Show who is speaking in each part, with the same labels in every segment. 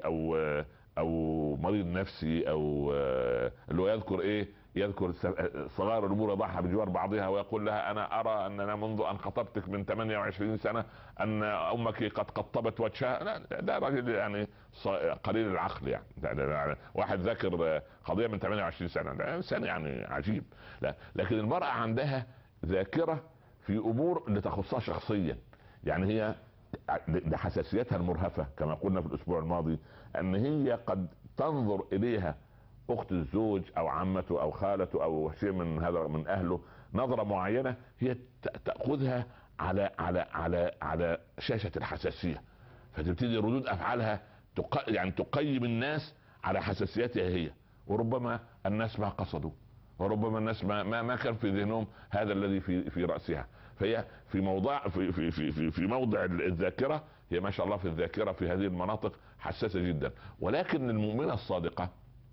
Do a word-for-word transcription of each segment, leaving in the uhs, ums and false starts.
Speaker 1: او او مريض نفسي او اللي هو يذكر ايه يذكر صغار الامور يضعها بجوار بعضها ويقول لها انا ارى اننا منذ ان خطبتك من ثمانية وعشرين سنة ان امك قد قطبت وجهها. لا ده راجل يعني قليل العقل يعني, يعني واحد ذاكر قضية من ثمانية وعشرين سنة ده انسان يعني عجيب. لا لكن المرأة عندها ذاكرة في امور اللي تخصها شخصيا. يعني هي لحساسيتها المرهفة كما قلنا في الاسبوع الماضي ان هي قد تنظر اليها اخت الزوج او عمته او خالته او شيء من هذا من اهله نظرة معينة هي تأخذها على على على على شاشة الحساسية. فتبتدي ردود افعالها تق... يعني تقيم الناس على حساسيتها هي. وربما الناس ما قصدوا وربما الناس ما ما, ما كان في ذهنهم هذا الذي في في رأسها. فهي في موضع في في في في, في موضع الذاكرة هي ما شاء الله في الذاكرة في هذه المناطق حساسة جدا. ولكن المؤمنة الصادقة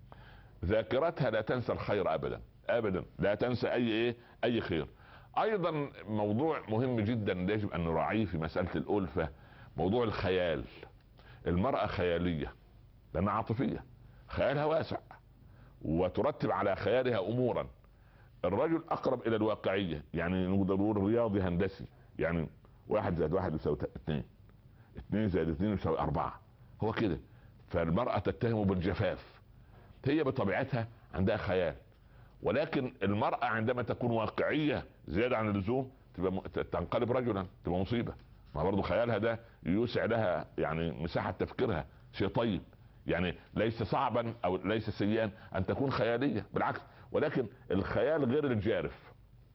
Speaker 1: ذاكرتها لا تنسى الخير ابدا ابدا لا تنسى اي ايه اي خير. ايضا موضوع مهم جدا يجب ان نراعيه في مسألة الألفة موضوع الخيال. المرأة خيالية لانها عاطفية خيالها واسع وترتب على خيالها امورا. الرجل اقرب الى الواقعية يعني نقدر نقول رياضي هندسي يعني واحد زائد واحد يساوي اثنين اثنين زائد اثنين يساوي اربعة هو كده. فالمرأة تتهم بالجفاف. هي بطبيعتها عندها خيال. ولكن المرأة عندما تكون واقعية زيادة عن اللزوم تبقى م... تنقلب رجلا تبقى مصيبة. ما برضو خيالها ده يوسع لها يعني مساحة تفكيرها شيء طيب. يعني ليس صعبا او ليس سيئا ان تكون خيالية بالعكس. ولكن الخيال غير الجارف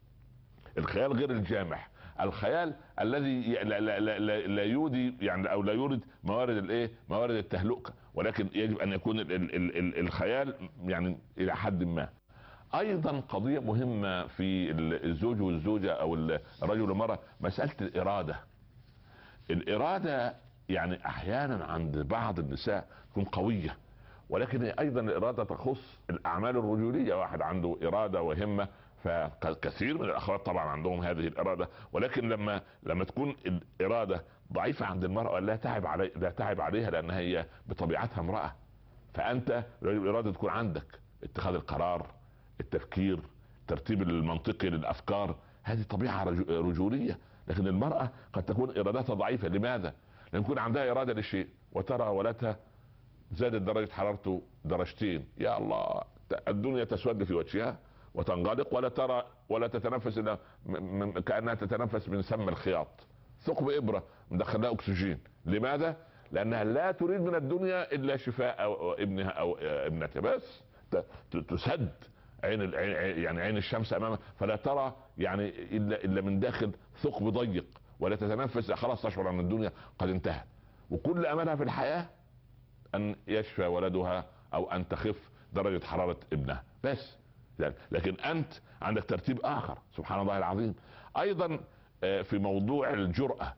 Speaker 1: الخيال غير الجامح الخيال الذي لا, لا, لا, لا, لا يودي يعني او لا يورد موارد الايه موارد التهلكة. ولكن يجب ان يكون ال ال ال ال الخيال يعني الى حد ما. ايضا قضية مهمة في الزوج والزوجة او الرجل والمرأة مسألة الارادة. الارادة يعني احيانا عند بعض النساء تكون قوية ولكن ايضا الارادة تخص الاعمال الرجولية. واحد عنده ارادة وهمة فكثير من الاخوات طبعا عندهم هذه الاراده. ولكن لما لما تكون الاراده ضعيفه عند المراه لا تعب علي لا تعب عليها لانها هي بطبيعتها امراه. فانت الاراده تكون عندك اتخاذ القرار التفكير الترتيب المنطقي للافكار هذه طبيعه رجوليه. لكن المراه قد تكون ارادتها ضعيفه. لماذا؟ لان يكون عندها اراده للشيء وترى ولدها زادت درجه حرارته درجتين يا الله الدنيا تسود في وجهها وتنغلق ولا ترى ولا تتنفس الا كانها تتنفس من سم الخياط. ثقب ابره مدخلها اكسجين. لماذا؟ لانها لا تريد من الدنيا الا شفاء أو ابنها او ابنتها بس تسد عين يعني عين الشمس امامها فلا ترى يعني الا الا من داخل ثقب ضيق ولا تتنفس خلاص تشعر ان الدنيا قد انتهت. وكل املها في الحياه ان يشفى ولدها او ان تخف درجه حراره ابنها بس. لكن انت عندك ترتيب اخر سبحان الله العظيم. ايضا في موضوع الجرأة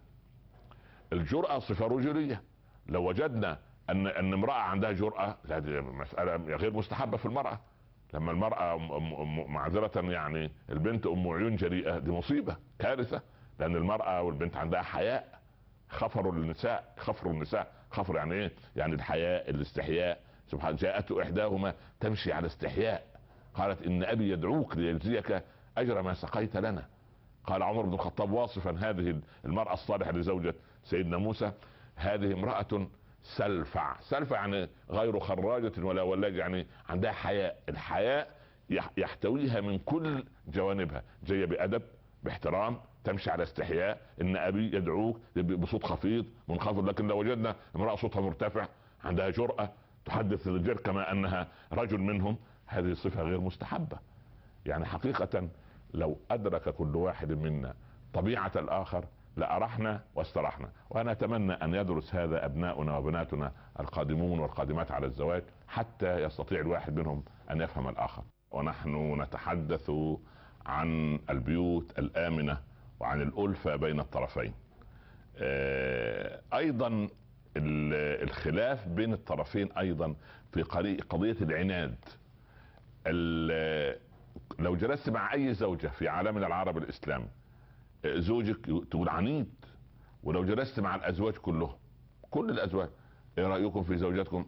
Speaker 1: الجرأة صفة رجولية. لو وجدنا ان ان امرأة عندها جرأة هذه مسألة غير مستحبة في المرأة. لما المرأة معذرة يعني البنت ام عيون جريئة دي مصيبة كارثة. لان المرأة والبنت عندها حياء. خفروا النساء خفروا النساء خفر يعني ايه يعني الحياء الاستحياء. سبحان جاءته احداهما تمشي على استحياء قالت ان ابي يدعوك ليجزيك اجر ما سقيت لنا. قال عمر بن الخطاب واصفا هذه المرأة الصالحة لزوجة سيدنا موسى هذه امرأة سلفع. سلفع يعني غير خراجة ولا ولاج يعني عندها حياء. الحياء يحتويها من كل جوانبها جاية بأدب باحترام تمشي على استحياء. ان ابي يدعوك بصوت خفيض منخفض. لكن لو وجدنا امرأة صوتها مرتفع عندها جرأة تحدث الرجال كما انها رجل منهم هذه صفة غير مستحبة. يعني حقيقة لو ادرك كل واحد منا طبيعة الاخر لارحنا واسترحنا. وانا اتمنى ان يدرس هذا ابناؤنا وبناتنا القادمون والقادمات على الزواج حتى يستطيع الواحد منهم ان يفهم الاخر. ونحن نتحدث عن البيوت الامنة وعن الالفة بين الطرفين. ايضا الخلاف بين الطرفين ايضا في قضية العناد. لو جلست مع اي زوجة في عالمنا العربي الاسلامي زوجك تقول عنيد. ولو جلست مع الازواج كلهم كل الازواج ايه رايكم في زوجاتكم